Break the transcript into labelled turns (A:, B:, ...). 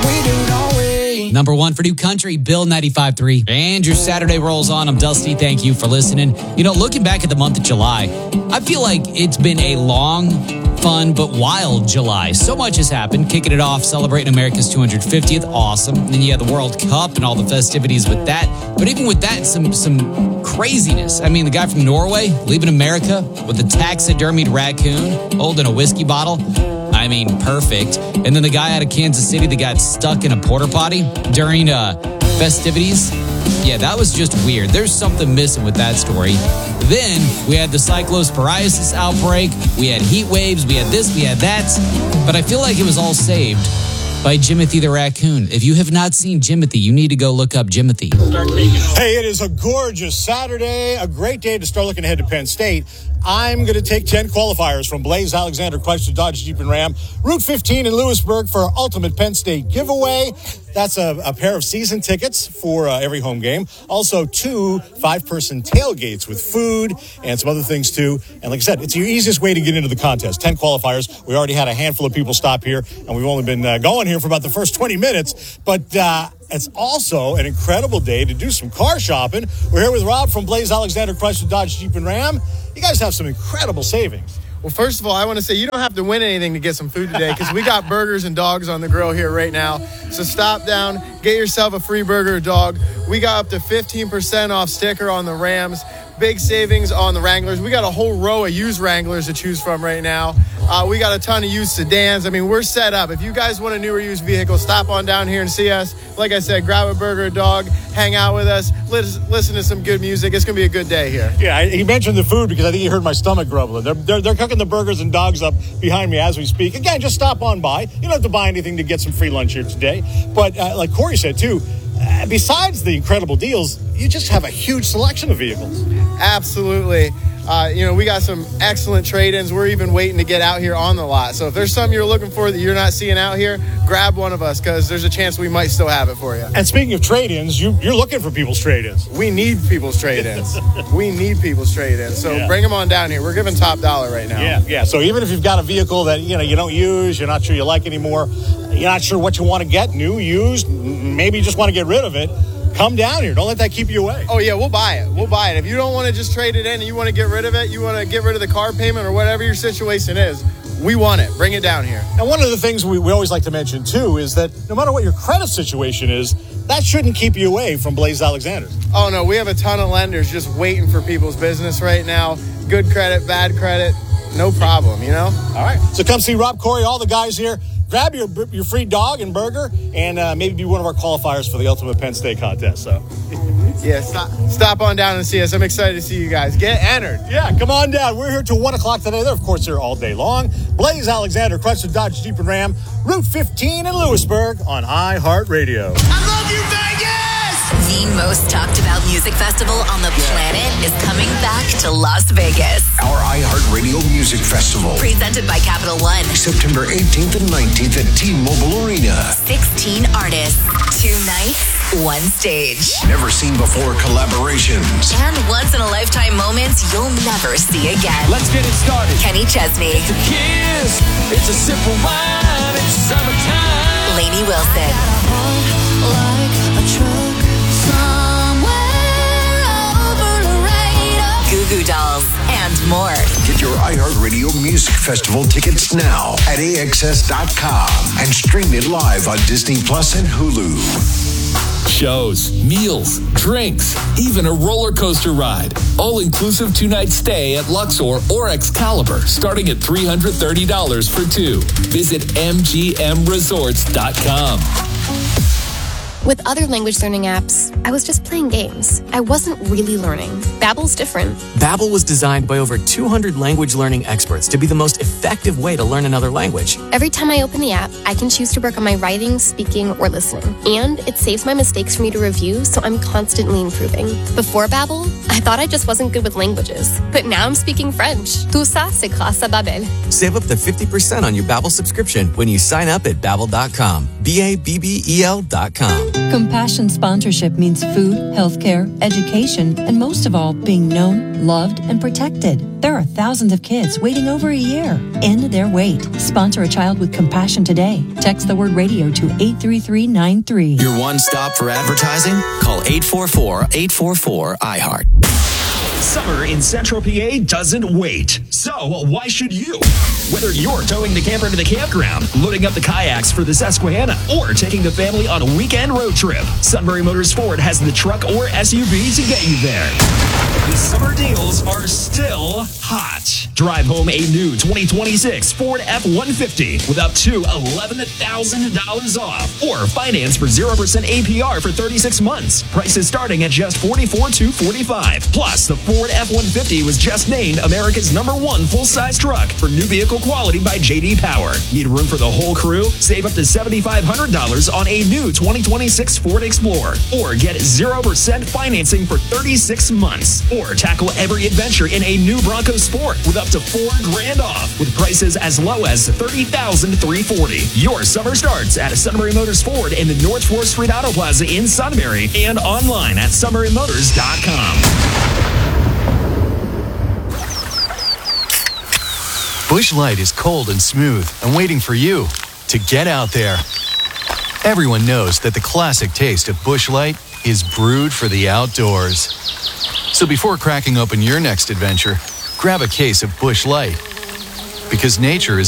A: Number one for New Country, Bill 95.3. And your Saturday rolls on. I'm Dusty. Thank you for listening. You know, looking back at the month of July, I feel like it's been a long, fun, but wild July. So much has happened. Kicking it off, celebrating America's 250th. Awesome. And then you had the World Cup and all the festivities with that. But even with that, some craziness. I mean, the guy from Norway leaving America with a taxidermied raccoon holding a whiskey bottle. I mean, perfect. And then the guy out of Kansas City that got stuck in a porta potty during festivities. Yeah, that was just weird. There's something missing with that story. Then we had the cyclosporiasis outbreak. We had heat waves. We had this, we had that. But I feel like it was all saved by Jimothy the Raccoon. If you have not seen Jimothy, you need to go look up Jimothy.
B: Hey, it is a gorgeous Saturday, a great day to start looking ahead to Penn State. I'm going to take 10 qualifiers from Blaze Alexander Chrysler Dodge Jeep and Ram, Route 15 in Lewisburg for our ultimate Penn State giveaway. That's a pair of season tickets for every home game. Also, 2 5-person tailgates with food and some other things too. And like I said, it's the easiest way to get into the contest. 10 qualifiers. We already had a handful of people stop here, and we've only been going here for about the first 20 minutes. But it's also an incredible day to do some car shopping. We're here with Rob from Blaze Alexander Chrysler Dodge Jeep and Ram. You guys have some incredible savings.
C: Well, first of all, I want to say you don't have to win anything to get some food today because we got burgers and dogs on the grill here right now. So stop down, get yourself a free burger or dog. We got up to 15% off sticker on the Rams. Big savings on the Wranglers. We got a whole row of used Wranglers to choose from right now. We got a ton of used sedans. I mean, we're set up. If you guys want a new or used vehicle, stop on down here and see us. Like I said, grab a burger or dog, hang out with us, listen to some good music. It's going to be a good day here.
B: Yeah, he mentioned the food because I think he heard my stomach grumbling. They're cooking the burgers and dogs up behind me as we speak. Again, just stop on by. You don't have to buy anything to get some free lunch here today. But like Corey said, too, besides the incredible deals, you just have a huge selection of vehicles.
C: Absolutely. We got some excellent trade-ins. We're even waiting to get out here on the lot. So if there's something you're looking for that you're not seeing out here, grab one of us because there's a chance we might still have it for you.
B: And speaking of trade-ins, you're looking for people's trade-ins.
C: We need people's trade-ins. We need people's trade-ins. So Bring them on down here. We're giving top dollar right now.
B: Yeah. So even if you've got a vehicle that you don't use, you're not sure you like anymore, you're not sure what you want to get, new, used, maybe you just want to get rid of it, come down here. Don't let that keep you away.
C: Oh, yeah, we'll buy it. We'll buy it. If you don't want to just trade it in and you want to get rid of it, you want to get rid of the car payment or whatever your situation is, we want it. Bring it down here.
B: Now, one of the things we always like to mention, too, is that no matter what your credit situation is, that shouldn't keep you away from Blaze Alexander.
C: Oh, no, we have a ton of lenders just waiting for people's business right now. Good credit, bad credit, no problem, All
B: right. So come see Rob, Corey, all the guys here. Grab your free dog and burger and maybe be one of our qualifiers for the Ultimate Penn State contest. So,
C: yeah, stop on down and see us. I'm excited to see you guys. Get entered.
B: Yeah, come on down. We're here till 1 o'clock today. They're, of course, here all day long. Blaze Alexander, Chrysler Dodge Jeep and Ram, Route 15 in Lewisburg on iHeartRadio.
D: I love you, Vegas!
E: The most talked about music festival on the planet is coming back to Las Vegas.
D: Our iHeartRadio Music Festival.
E: Presented by Capital One.
D: September 18th and 19th at T-Mobile Arena.
E: 16 artists, 2 nights, 1 stage.
D: Never seen before collaborations.
E: And once-in-a-lifetime moments you'll never see again.
F: Let's get it started.
E: Kenny Chesney.
F: It's a kiss. It's a sip of wine. It's summertime.
E: Lainey Wilson.
G: Like a truck somewhere over Laredo.
E: Goo Goo Dolls. And more.
D: Get your iHeartRadio Music Festival tickets now at AXS.com and stream it live on Disney Plus and Hulu.
H: Shows, meals, drinks, even a roller coaster ride. All-inclusive 2-night stay at Luxor or Excalibur, starting at $330 for 2. Visit MGMResorts.com.
I: With other language learning apps, I was just playing games. I wasn't really learning. Babbel's different.
J: Babbel was designed by over 200 language learning experts to be the most effective way to learn another language.
I: Every time I open the app, I can choose to work on my writing, speaking, or listening. And it saves my mistakes for me to review, so I'm constantly improving. Before Babbel, I thought I just wasn't good with languages. But now I'm speaking French. Tout ça, c'est grâce à Babbel.
J: Save up to 50% on your Babbel subscription when you sign up at Babbel.com. BABBEL.com.
K: Compassion sponsorship means food, healthcare, education, and most of all, being known, loved, and protected. There are thousands of kids waiting over a year. End their wait. Sponsor a child with compassion today. Text the word radio to 83393.
L: Your one stop for advertising? Call 844-844-iHeart.
M: Summer in Central PA doesn't wait. So why should you? Whether you're towing the camper to the campground, loading up the kayaks for the Susquehanna, or taking the family on a weekend road trip, Sunbury Motors Ford has the truck or SUV to get you there. The summer deals are still hot. Drive home a new 2026 Ford F-150 with up to $11,000 off, or finance for 0% APR for 36 months. Prices starting at just $44,245. Plus, the Ford F-150 was just named America's #1 full-size truck for new vehicle quality by J.D. Power. Need room for the whole crew? Save up to $7,500 on a new 2026 Ford Explorer, or get 0% financing for 36 months. Or tackle every adventure in a new Bronco Sport with up to $4,000 off, with prices as low as $30,340. Your summer starts at Sunbury Motors Ford in the North 4th Street Auto Plaza in Sunbury and online at sunburymotors.com.
N: Busch Light is cold and smooth and waiting for you to get out there. Everyone knows that the classic taste of Busch Light is brewed for the outdoors. So before cracking open your next adventure, grab a case of Busch Light. Because nature is